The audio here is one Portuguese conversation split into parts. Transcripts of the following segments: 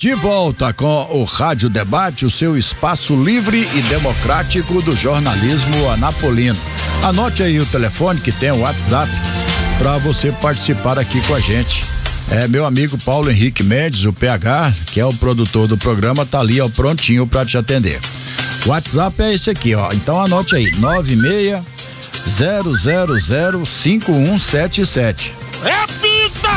De volta com o Rádio Debate, o seu espaço livre e democrático do jornalismo anapolino. Anote aí o telefone que tem o WhatsApp para você participar aqui com a gente. Meu amigo Paulo Henrique Mendes, o PH, que é o produtor do programa, tá ali, ó, prontinho para te atender. O WhatsApp é esse aqui, ó. Então anote aí, 96-000-5177. Repita!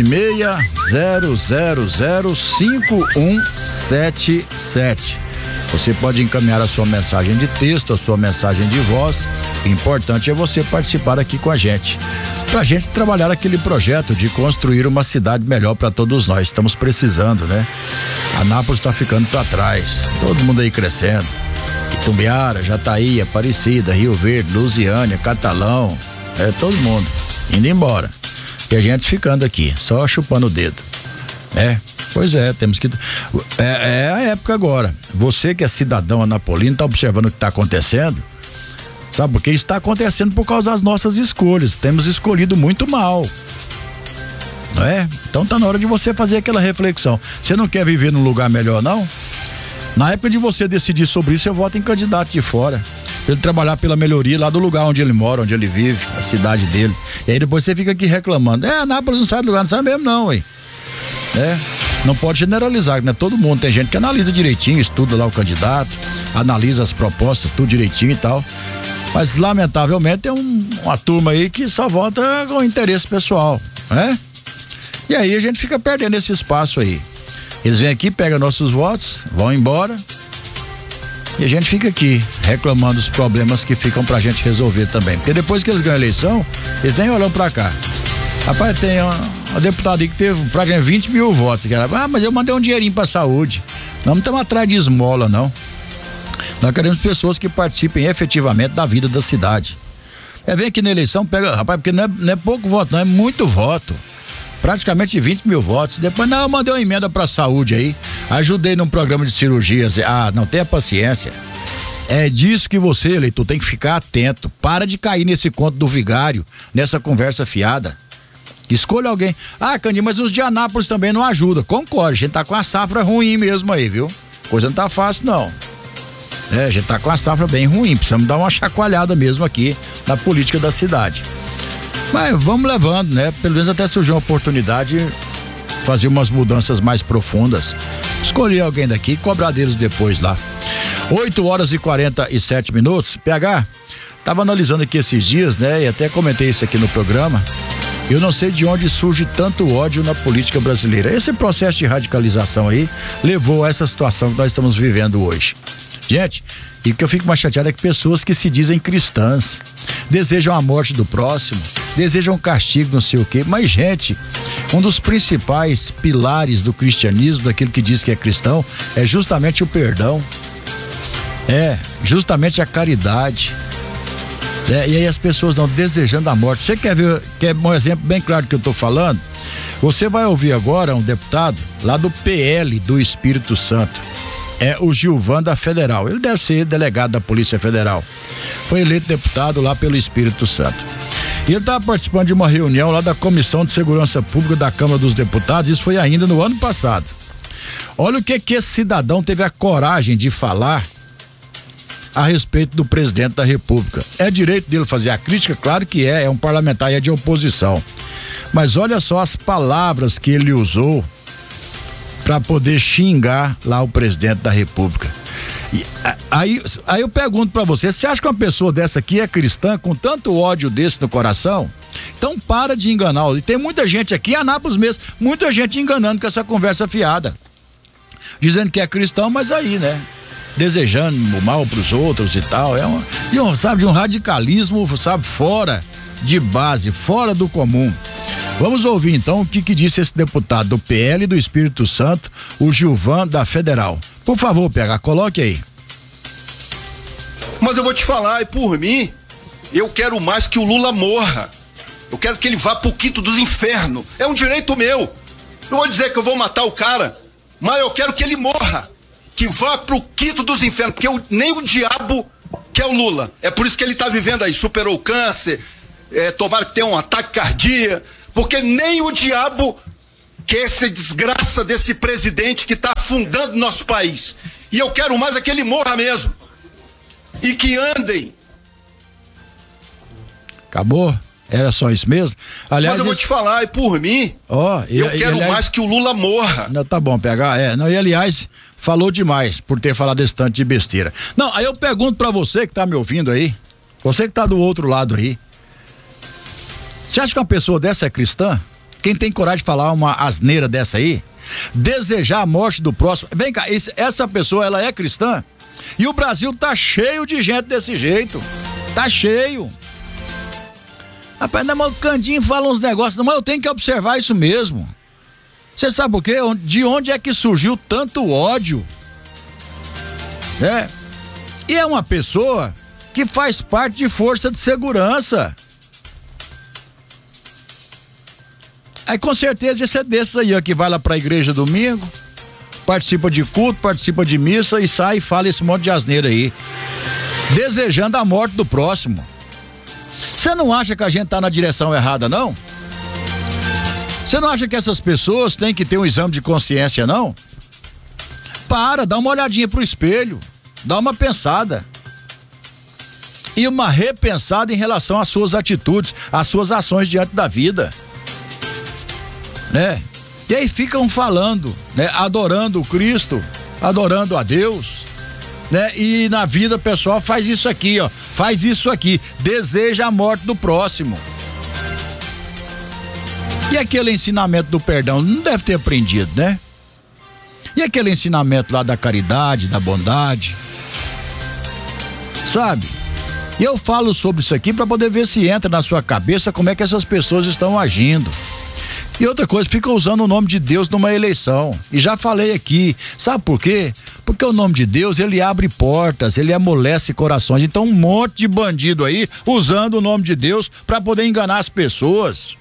96-000-5177. Você pode encaminhar a sua mensagem de texto, a sua mensagem de voz. O importante é você participar aqui com a gente. Pra gente trabalhar aquele projeto de construir uma cidade melhor para todos nós. Estamos precisando, né? Anápolis tá ficando para trás. Todo mundo aí crescendo. Itumbiara, Jataí, Aparecida, Rio Verde, Lusiânia, Catalão. Todo mundo indo embora. E a gente ficando aqui, só chupando o dedo. Pois é, temos que. É a época agora. Você que é cidadão anapolino, tá observando o que tá acontecendo? Sabe por quê? Isso está acontecendo por causa das nossas escolhas. Temos escolhido muito mal. Não é? Então tá na hora de você fazer aquela reflexão. Você não quer viver num lugar melhor, não? Na época de você decidir sobre isso, eu voto em candidato de fora. Pra ele trabalhar pela melhoria lá do lugar onde ele mora, onde ele vive, a cidade dele. E aí depois você fica aqui reclamando. Anápolis não sai do lugar, não sai mesmo não, ué. Não pode generalizar, né? Todo mundo, tem gente que analisa direitinho, estuda lá o candidato, analisa as propostas, tudo direitinho e tal. Mas lamentavelmente tem uma turma aí que só vota com interesse pessoal, né? E aí a gente fica perdendo esse espaço aí. Eles vêm aqui, pegam nossos votos, vão embora. E a gente fica aqui reclamando dos problemas que ficam pra gente resolver também. Porque depois que eles ganham a eleição, eles nem olham pra cá. Rapaz, tem uma deputada aí que teve praticamente 20 mil votos. Mas eu mandei um dinheirinho pra saúde. Não estamos atrás de esmola, não. Nós queremos pessoas que participem efetivamente da vida da cidade. Vem aqui na eleição, pega, rapaz, porque não é pouco voto, não, é muito voto. Praticamente 20 mil votos. Depois, eu mandei uma emenda pra saúde aí. Ajudei num programa de cirurgias. Não, tenha paciência. É disso que você, eleitor, tem que ficar atento. Para de cair nesse conto do vigário, nessa conversa fiada. Escolha alguém. Candinho, mas os de Anápolis também não ajudam. Concordo, a gente tá com a safra ruim mesmo aí, viu? Coisa não tá fácil, não. A gente tá com a safra bem ruim. Precisamos dar uma chacoalhada mesmo aqui na política da cidade. Mas vamos levando, né? Pelo menos até surgiu uma oportunidade de fazer umas mudanças mais profundas. Escolher alguém daqui e cobrar deles depois lá. 8h47. PH, tava analisando aqui esses dias, né? E até comentei isso aqui no programa. Eu não sei de onde surge tanto ódio na política brasileira. Esse processo de radicalização aí levou a essa situação que nós estamos vivendo hoje. Gente, e o que eu fico mais chateado é que pessoas que se dizem cristãs desejam a morte do próximo, desejam castigo, não sei o quê. Mas, gente, um dos principais pilares do cristianismo, daquilo que diz que é cristão, é justamente o perdão. Justamente a caridade. E aí as pessoas não desejando a morte. Você quer um exemplo bem claro do que eu tô falando? Você vai ouvir agora um deputado lá do PL do Espírito Santo. O Gilvan da Federal. Ele deve ser delegado da Polícia Federal. Foi eleito deputado lá pelo Espírito Santo. E ele estava participando de uma reunião lá da Comissão de Segurança Pública da Câmara dos Deputados. Isso foi ainda no ano passado. Olha o que esse cidadão teve a coragem de falar a respeito do presidente da República. É direito dele fazer a crítica? Claro que é um parlamentar e é de oposição. Mas olha só as palavras que ele usou para poder xingar lá o presidente da República. E aí eu pergunto para você acha que uma pessoa dessa aqui é cristã com tanto ódio desse no coração? Então para de enganar. E tem muita gente aqui em Anápolis mesmo, muita gente enganando com essa conversa fiada. Dizendo que é cristão, mas aí, né? Desejando o mal pros outros e tal. De um radicalismo, sabe, fora de base, fora do comum. Vamos ouvir então o que disse esse deputado do PL do Espírito Santo, o Gilvan da Federal. Por favor, PH, coloque aí. Mas eu vou te falar, e por mim, eu quero mais que o Lula morra. Eu quero que ele vá pro quinto dos infernos. É um direito meu. Não vou dizer que eu vou matar o cara, mas eu quero que ele morra. Que vá pro quinto dos infernos, porque nem o diabo quer o Lula. É por isso que ele tá vivendo aí, superou o câncer, tomara que tenha um ataque cardíaco, porque nem o diabo quer essa desgraça desse presidente que tá afundando nosso país. E eu quero mais é que ele morra mesmo. E que andem. Acabou? Era só isso mesmo? Aliás, mas eu vou te falar, e por mim, eu quero mais que o Lula morra. Não, tá bom, PH. Não, e aliás, falou demais por ter falado esse tanto de besteira. Não, aí eu pergunto pra você que tá me ouvindo aí, você que tá do outro lado aí, você acha que uma pessoa dessa é cristã? Quem tem coragem de falar uma asneira dessa aí? Desejar a morte do próximo? Vem cá, essa pessoa, ela é cristã? E o Brasil tá cheio de gente desse jeito. Tá cheio. Rapaz, o Candinho fala uns negócios, mas eu tenho que observar isso mesmo. Você sabe por quê? De onde é que surgiu tanto ódio? E é uma pessoa que faz parte de força de segurança. Aí com certeza esse é desses aí, ó, que vai lá pra igreja domingo, participa de culto, participa de missa e sai e fala esse monte de asneira aí, desejando a morte do próximo. Você não acha que a gente tá na direção errada, não? Você não acha que essas pessoas têm que ter um exame de consciência, não? Dá uma olhadinha pro espelho, dá uma pensada. E uma repensada em relação às suas atitudes, às suas ações diante da vida. Né? E aí ficam falando, né? Adorando o Cristo, adorando a Deus, né? E na vida pessoal faz isso aqui, ó, faz isso aqui, deseja a morte do próximo. E aquele ensinamento do perdão, não deve ter aprendido, né? E aquele ensinamento lá da caridade, da bondade, sabe? E eu falo sobre isso aqui para poder ver se entra na sua cabeça como é que essas pessoas estão agindo. E outra coisa, fica usando o nome de Deus numa eleição. E já falei aqui, sabe por quê? Porque o nome de Deus, ele abre portas, ele amolece corações. Então um monte de bandido aí usando o nome de Deus para poder enganar as pessoas.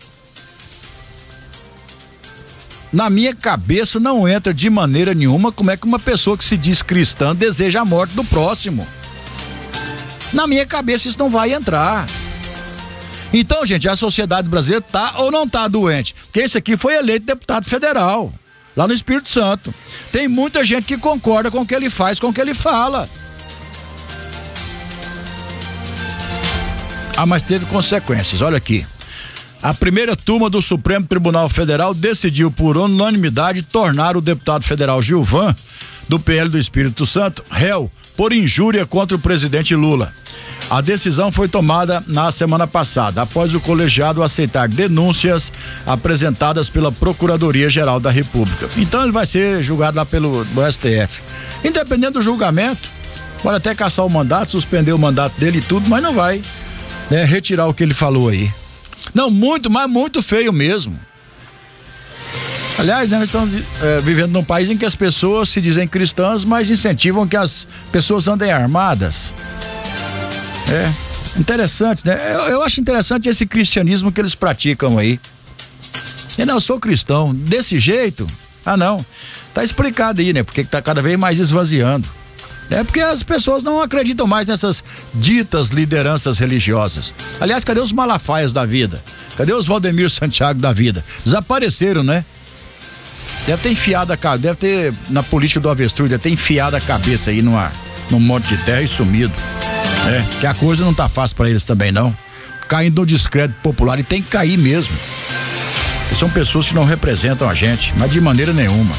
Na minha cabeça não entra de maneira nenhuma como é que uma pessoa que se diz cristã deseja a morte do próximo. Na minha cabeça isso não vai entrar. Então, gente, a sociedade brasileira tá ou não tá doente? Porque esse aqui foi eleito deputado federal, lá no Espírito Santo. Tem muita gente que concorda com o que ele faz, com o que ele fala. Ah, mas teve consequências, olha aqui. A primeira turma do Supremo Tribunal Federal decidiu por unanimidade tornar o deputado federal Gilvan, do PL do Espírito Santo, réu por injúria contra o presidente Lula. A decisão foi tomada na semana passada, após o colegiado aceitar denúncias apresentadas pela Procuradoria-Geral da República. Então ele vai ser julgado lá pelo STF. Independente do julgamento, pode até cassar o mandato, suspender o mandato dele e tudo, mas não vai, né, retirar o que ele falou aí. Não, mas muito feio mesmo. Aliás, nós estamos vivendo num país em que as pessoas se dizem cristãs, mas incentivam que as pessoas andem armadas. Interessante, né? Eu acho interessante esse cristianismo que eles praticam aí. E não, eu sou cristão, desse jeito? Ah, não. Tá explicado aí, né? Porque tá cada vez mais esvaziando. Porque as pessoas não acreditam mais nessas ditas lideranças religiosas. Aliás, cadê os Malafaias da vida? Cadê os Valdemir Santiago da vida? Desapareceram, né? Deve ter enfiado deve ter, na política do avestruz, deve ter enfiado a cabeça aí num monte de terra e sumido. Que a coisa não tá fácil pra eles também, não. Caindo no descrédito popular, e tem que cair mesmo. E são pessoas que não representam a gente, mas de maneira nenhuma.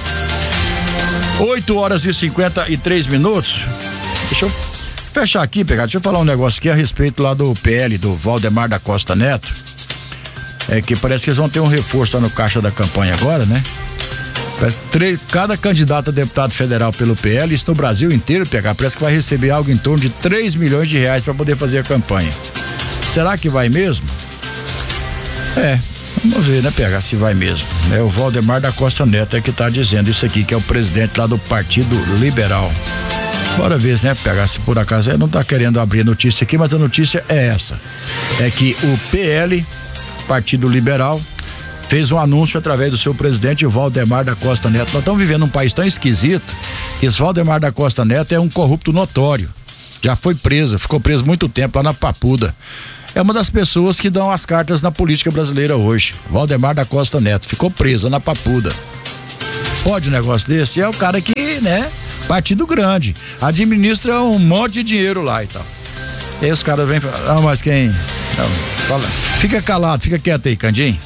8h53. Deixa eu fechar aqui, deixa eu falar um negócio aqui a respeito lá do PL, do Valdemar da Costa Neto. Que parece que eles vão ter um reforço lá no caixa da campanha agora, né? Cada candidato a deputado federal pelo PL, isso no Brasil inteiro, parece que vai receber algo em torno de 3 milhões de reais para poder fazer a campanha. Será que vai mesmo? Vamos ver, né, se vai mesmo. O Valdemar da Costa Neto é que tá dizendo isso aqui, que é o presidente lá do Partido Liberal. Bora ver, né, se por acaso não tá querendo abrir a notícia aqui, mas a notícia é essa. É que o PL, Partido Liberal, fez um anúncio através do seu presidente Valdemar da Costa Neto. Nós estamos vivendo um país tão esquisito que esse Valdemar da Costa Neto é um corrupto notório. Já foi preso, ficou preso muito tempo lá na Papuda. É uma das pessoas que dão as cartas na política brasileira hoje. Valdemar da Costa Neto ficou preso na Papuda. Pode um negócio desse? É o cara que, né, partido grande, administra um monte de dinheiro lá e tal. E aí os caras vêm falar, mas quem? Não, fala. Fica calado, fica quieto aí, Candim.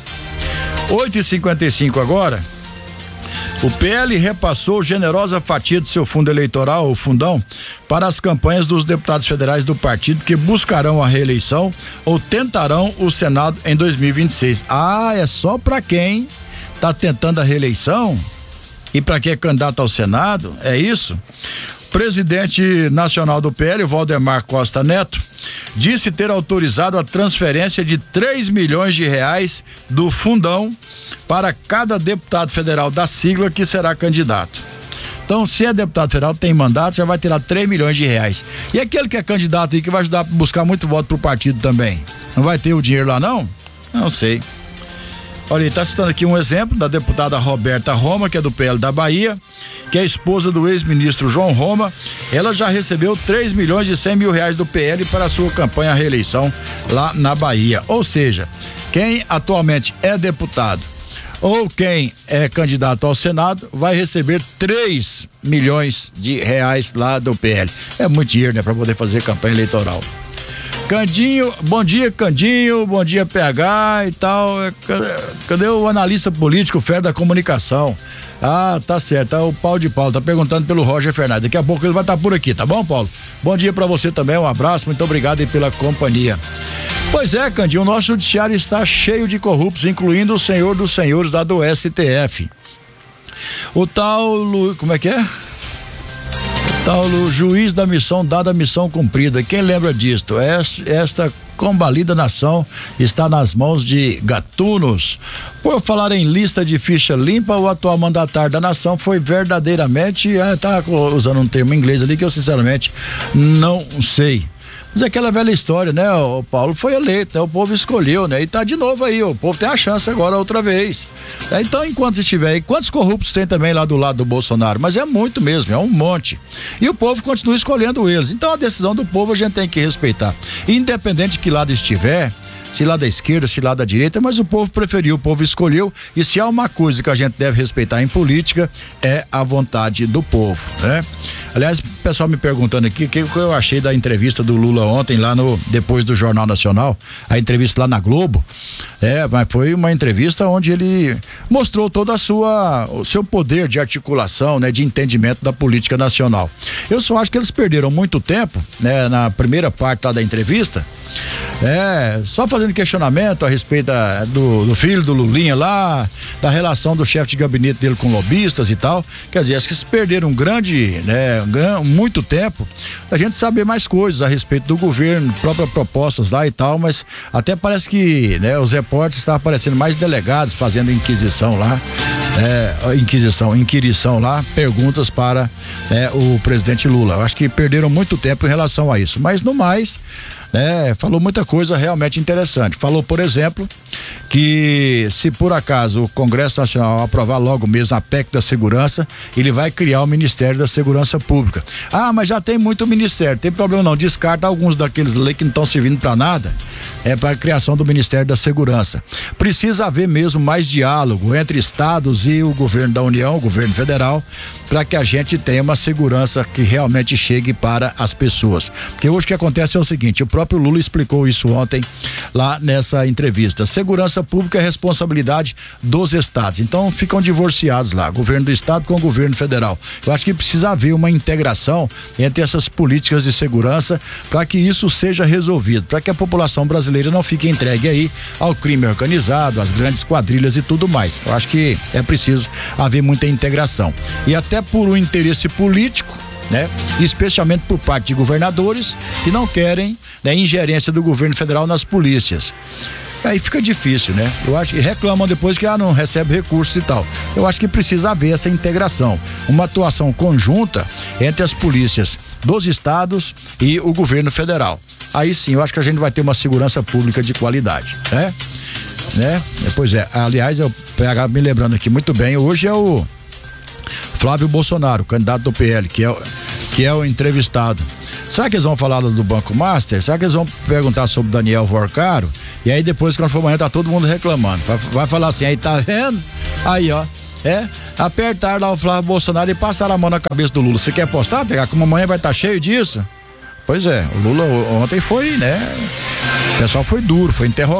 8h55 agora. O PL repassou generosa fatia do seu fundo eleitoral, o fundão, para as campanhas dos deputados federais do partido que buscarão a reeleição ou tentarão o Senado em 2026. Ah, é só para quem tá tentando a reeleição e para quem é candidato ao Senado? É isso? Presidente nacional do PL, Valdemar Costa Neto, disse ter autorizado a transferência de 3 milhões de reais do fundão para cada deputado federal da sigla que será candidato. Então, se é deputado federal, tem mandato, já vai tirar 3 milhões de reais. E aquele que é candidato aí, que vai ajudar a buscar muito voto pro partido também, não vai ter o dinheiro lá não? Não sei. Olha, ele tá citando aqui um exemplo da deputada Roberta Roma, que é do PL da Bahia, que é esposa do ex-ministro João Roma. Ela já recebeu 3 milhões e 100 mil reais do PL para a sua campanha à reeleição lá na Bahia. Ou seja, quem atualmente é deputado ou quem é candidato ao Senado vai receber 3 milhões de reais lá do PL. É muito dinheiro, né, para poder fazer campanha eleitoral. Candinho, bom dia Candinho, bom dia PH e tal. Cadê o analista político, fera da comunicação? Ah, tá certo, tá o Paulo de Paulo, tá perguntando pelo Roger Fernandes. Daqui a pouco ele vai estar por aqui, tá bom, Paulo? Bom dia pra você também, um abraço, muito obrigado aí pela companhia. Pois é, Candinho, o nosso judiciário está cheio de corruptos, incluindo o senhor dos senhores lá do STF. O tal, como é que é? O juiz da missão dada, a missão cumprida. Quem lembra disto? Esta combalida nação está nas mãos de gatunos. Por falar em lista de ficha limpa, o atual mandatário da nação foi verdadeiramente, tá usando um termo em inglês ali que eu sinceramente não sei. Mas é aquela velha história, né? O Paulo foi eleito, né? O povo escolheu, né? E tá de novo aí, o povo tem a chance agora outra vez. Então, enquanto estiver aí, quantos corruptos tem também lá do lado do Bolsonaro? Mas é muito mesmo, é um monte. E o povo continua escolhendo eles. Então, a decisão do povo a gente tem que respeitar. Independente de que lado estiver, se lá da esquerda, se lá da direita, mas o povo preferiu, o povo escolheu, e se há uma coisa que a gente deve respeitar em política, é a vontade do povo, né? Aliás, o pessoal me perguntando aqui o que eu achei da entrevista do Lula ontem lá depois do Jornal Nacional, a entrevista lá na Globo, mas foi uma entrevista onde ele mostrou todo o seu poder de articulação, né, de entendimento da política nacional. Eu só acho que eles perderam muito tempo, né, na primeira parte lá da entrevista, só fazendo questionamento a respeito do filho do Lulinha lá, da relação do chefe de gabinete dele com lobistas e tal. Quer dizer, acho que eles perderam muito tempo da gente saber mais coisas a respeito do governo, próprias propostas lá e tal, mas até parece que, né, os repórteres estavam aparecendo mais delegados fazendo inquisição lá, inquirição lá, perguntas para o presidente Lula. Eu acho que perderam muito tempo em relação a isso, mas no mais, falou muita coisa realmente interessante. Falou, por exemplo, que se por acaso o Congresso Nacional aprovar logo mesmo a PEC da segurança, ele vai criar o Ministério da Segurança Pública. Ah, mas já tem muito ministério, tem problema não, descarta alguns daqueles leis que não estão servindo para nada, para a criação do Ministério da Segurança. Precisa haver mesmo mais diálogo entre estados e o governo da União, o governo federal, para que a gente tenha uma segurança que realmente chegue para as pessoas. Porque hoje o que acontece é o seguinte, o próprio Lula explicou isso ontem lá nessa entrevista. Segurança pública é responsabilidade dos estados, então ficam divorciados lá, governo do estado com o governo federal. Eu acho que precisa haver uma integração entre essas políticas de segurança para que isso seja resolvido, para que a população brasileira não fique entregue aí ao crime organizado, às grandes quadrilhas e tudo mais. Eu acho que é preciso haver muita integração. E até por um interesse político, especialmente por parte de governadores que não querem ingerência do governo federal nas polícias. Aí fica difícil, né? Eu acho que reclamam depois que não recebe recursos e tal. Eu acho que precisa haver essa integração, uma atuação conjunta entre as polícias dos estados e o governo federal. Aí sim, eu acho que a gente vai ter uma segurança pública de qualidade, né? Pois é, aliás, eu me lembrando aqui muito bem, hoje é o Flávio Bolsonaro, candidato do PL, que é o entrevistado. Será que eles vão falar do Banco Master? Será que eles vão perguntar sobre Daniel Vorcaro? E aí depois, quando for amanhã, tá todo mundo reclamando. Vai falar assim, aí tá vendo? Aí, ó, apertaram lá o Flávio Bolsonaro e passaram a mão na cabeça do Lula. Você quer apostar? Pegar como amanhã vai estar cheio disso? Pois é, o Lula ontem foi, né? O pessoal foi duro, foi interrogado.